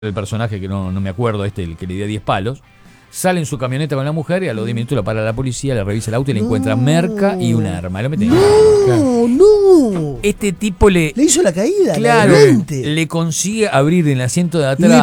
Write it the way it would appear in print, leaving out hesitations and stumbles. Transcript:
el personaje que no me acuerdo, el que le dio 10 palos, sale en su camioneta con la mujer y a los 10 minutos lo para la policía, le revisa el auto y le encuentra merca y un arma. Lo meten en No. Este tipo le hizo la caída, claro, claramente. le consigue abrir en el asiento de atrás.